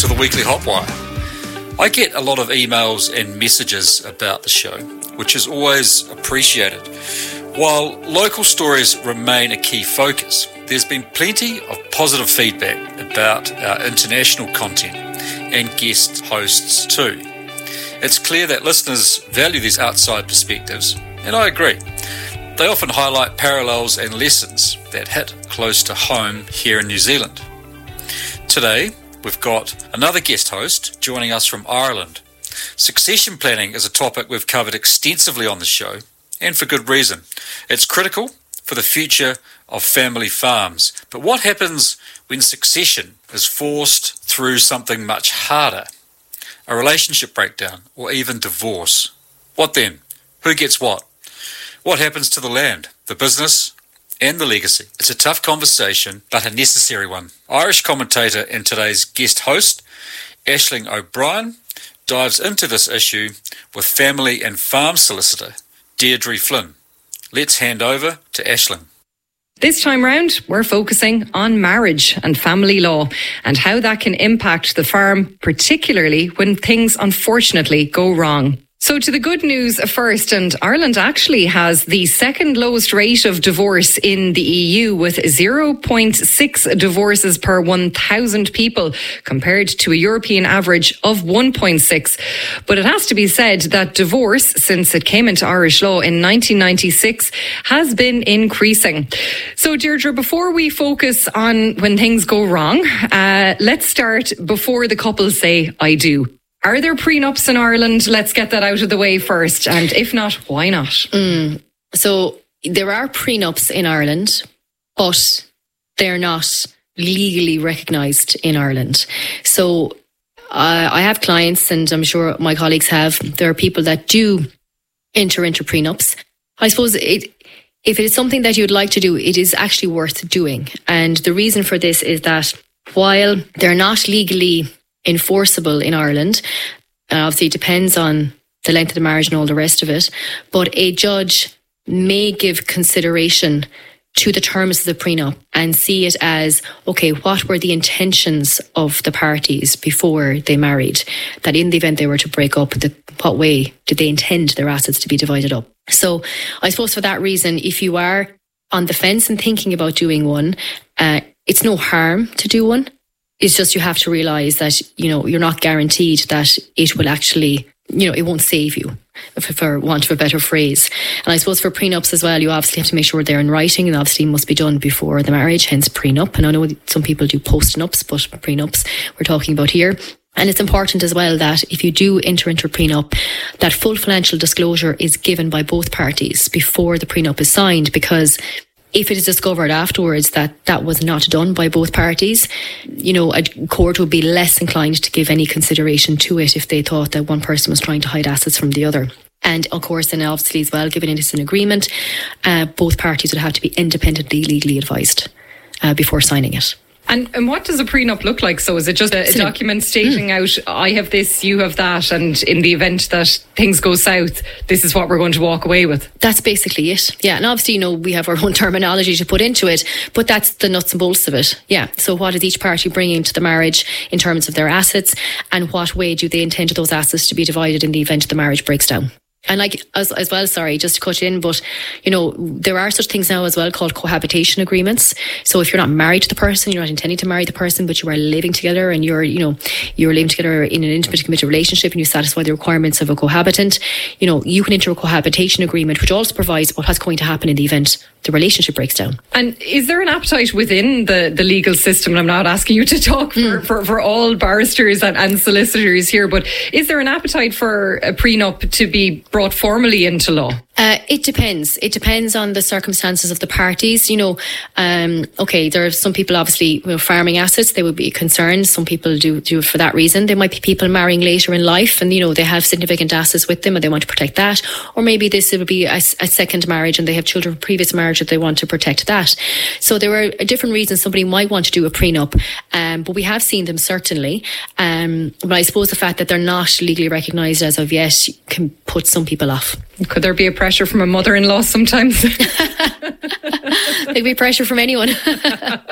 to the Weekly Hotwire. I get a lot of emails and messages about the show, which is always appreciated. While local stories remain a key focus, there's been plenty of positive feedback about our international content and guest hosts too. It's clear that listeners value these outside perspectives, and I agree. They often highlight parallels and lessons that hit close to home here in New Zealand. Today, we've got another guest host joining us from Ireland. Succession planning is a topic we've covered extensively on the show, and for good reason. It's critical for the future of family farms. But what happens when succession is forced through something much harder? A relationship breakdown or even divorce? What then? Who gets what? What happens to the land, the business, and the legacy? It's a tough conversation, but a necessary one. Irish commentator and today's guest host, Aisling O'Brien, dives into this issue with family and farm solicitor, Deirdre Flynn. Let's hand over to Aisling. This time round, we're focusing on marriage and family law and how that can impact the farm, particularly when things unfortunately go wrong. So to the good news first, and Ireland actually has the second lowest rate of divorce in the EU with 0.6 divorces per 1,000 people compared to a European average of 1.6. But it has to be said that divorce, since it came into Irish law in 1996, has been increasing. So Deirdre, before we focus on when things go wrong, let's start before the couples say, I do. Are there prenups in Ireland? Let's get that out of the way first. And if not, why not? So there are prenups in Ireland, but they're not legally recognised in Ireland. So I have clients, and I'm sure my colleagues have, there are people that do enter into prenups. I suppose if it is something that you'd like to do, it is actually worth doing. And the reason for this is that while they're not legally enforceable in Ireland, and obviously it depends on the length of the marriage and all the rest of it, but a judge may give consideration to the terms of the prenup and see it as, okay, what were the intentions of the parties before they married? That in the event they were to break up, what way did they intend their assets to be divided up? So I suppose for that reason, if you are on the fence and thinking about doing one, it's no harm to do one. It's just you have to realise that, you're not guaranteed that it will actually, it won't save you, for want of a better phrase. And I suppose for prenups as well, you obviously have to make sure they're in writing, and obviously must be done before the marriage, hence prenup. And I know some people do post-nups, but prenups we're talking about here. And it's important as well that if you do enter into a prenup, that full financial disclosure is given by both parties before the prenup is signed, because if it is discovered afterwards that that was not done by both parties, a court would be less inclined to give any consideration to it if they thought that one person was trying to hide assets from the other. And of course, then obviously as well, given it is an agreement, both parties would have to be independently legally advised before signing it. And what does a prenup look like? So is it just a document stating out, I have this, you have that, and in the event that things go south, this is what we're going to walk away with? That's basically it. Yeah, and obviously, we have our own terminology to put into it, but that's the nuts and bolts of it. Yeah, so what is each party bringing to the marriage in terms of their assets, and what way do they intend those assets to be divided in the event the marriage breaks down? And as well, sorry, just to cut in, but, there are such things now as well called cohabitation agreements. So if you're not married to the person, you're not intending to marry the person, but you are living together and you're living together in an intimate committed relationship and you satisfy the requirements of a cohabitant, you can enter a cohabitation agreement, which also provides what's going to happen in the event the relationship breaks down. And is there an appetite within the legal system? And I'm not asking you to talk for all barristers and solicitors here, but is there an appetite for a prenup to be brought formally into law? It depends. It depends on the circumstances of the parties. Okay, there are some people obviously farming assets, they would be concerned. Some people do it for that reason. There might be people marrying later in life and, they have significant assets with them and they want to protect that. Or maybe this would be a second marriage and they have children from previous marriage that they want to protect that. So there are different reasons somebody might want to do a prenup. But we have seen them certainly. But I suppose the fact that they're not legally recognised as of yet can put some people off. Could there be a pressure from a mother-in-law sometimes? There'd be pressure from anyone.